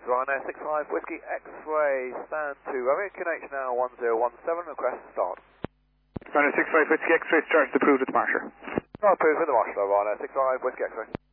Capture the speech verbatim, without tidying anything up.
Ryanair six five Whiskey X-ray, stand to Romeo, Q N H now one zero one seven, request start. Ryanair six five Whiskey X-ray, start approved with the marsher. Not approved with the marsher, Ryanair six five Whiskey X-ray.